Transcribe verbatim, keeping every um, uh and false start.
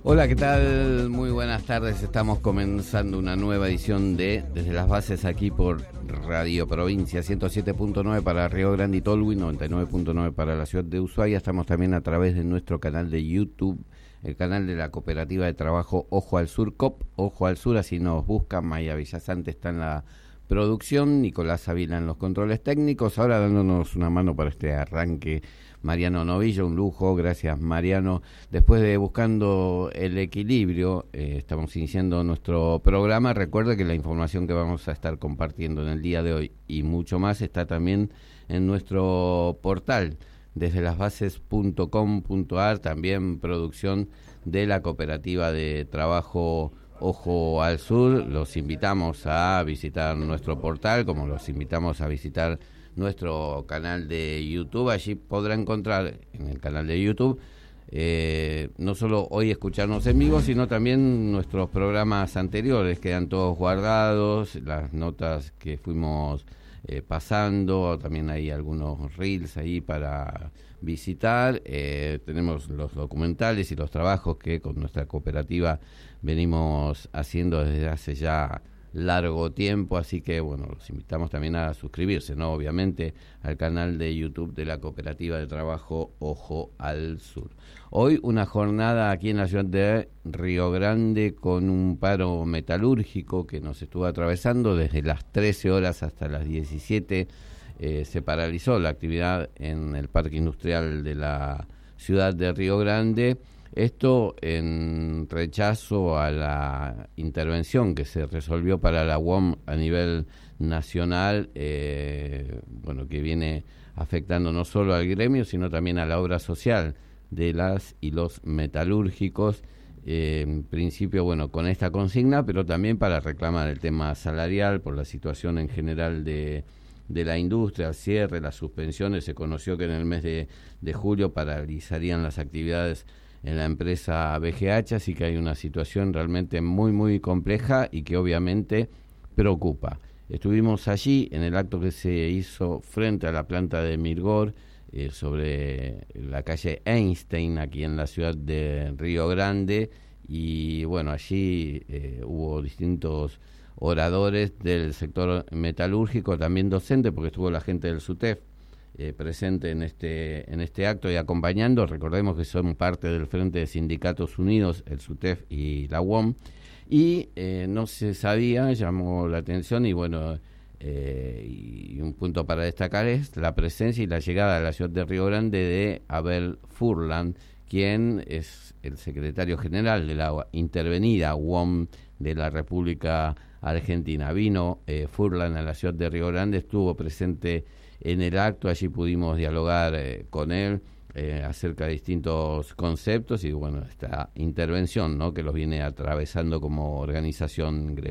Hola, ¿qué tal? Muy buenas tardes. Estamos comenzando una nueva edición de Desde las Bases aquí por Radio Provincia, ciento siete punto nueve para Río Grande y Tolwyn, noventa y nueve punto nueve para la ciudad de Ushuaia. Estamos también a través de nuestro canal de YouTube, el canal de la Cooperativa de Trabajo Ojo al Sur, C O P, Ojo al Sur, así nos buscan. Maya Villasante está en la producción, Nicolás Ávila en los controles técnicos, ahora dándonos una mano para este arranque, Mariano Novillo, un lujo, gracias Mariano. Después de Buscando el Equilibrio, eh, estamos iniciando nuestro programa. Recuerde que la información que vamos a estar compartiendo en el día de hoy y mucho más está también en nuestro portal, desde las bases punto com punto a r, también producción de la Cooperativa de Trabajo Ojo al Sur. Los invitamos a visitar nuestro portal, como los invitamos a visitar nuestro canal de YouTube. Allí podrá encontrar en el canal de YouTube eh, no solo hoy escucharnos en vivo, sino también nuestros programas anteriores, quedan todos guardados, las notas que fuimos eh, pasando, también hay algunos reels ahí para visitar, eh, tenemos los documentales y los trabajos que con nuestra cooperativa venimos haciendo desde hace ya largo tiempo, así que bueno, los invitamos también a suscribirse, ¿no? Obviamente al canal de YouTube de la Cooperativa de Trabajo Ojo al Sur. Hoy una jornada aquí en la ciudad de Río Grande con un paro metalúrgico que nos estuvo atravesando desde las trece horas hasta las diecisiete. Eh, se paralizó la actividad en el parque industrial de la ciudad de Río Grande. Esto en rechazo a la intervención que se resolvió para la U O M a nivel nacional, eh, bueno, que viene afectando no solo al gremio, sino también a la obra social de las y los metalúrgicos. Eh, en principio, bueno, con esta consigna, pero también para reclamar el tema salarial por la situación en general de, de la industria, el cierre, las suspensiones. Se conoció que en el mes de, de julio paralizarían las actividades en la empresa B G H, así que hay una situación realmente muy, muy compleja y que obviamente preocupa. Estuvimos allí en el acto que se hizo frente a la planta de Mirgor, eh, sobre la calle Einstein, aquí en la ciudad de Río Grande, y bueno, allí eh, hubo distintos oradores del sector metalúrgico, también docentes, porque estuvo la gente del SUTEF Eh, presente en este en este acto y acompañando. Recordemos que son parte del Frente de Sindicatos Unidos, el SUTEF y la U O M, y eh, no se sabía, llamó la atención, y bueno, eh, y un punto para destacar es la presencia y la llegada a la ciudad de Río Grande de Abel Furlan, quien es el secretario general de la intervenida U O M de la República Argentina. Vino eh, Furlan a la ciudad de Río Grande, estuvo presente en el acto, allí pudimos dialogar eh, con él eh, acerca de distintos conceptos y bueno, esta intervención, ¿no?, que los viene atravesando como organización gremial.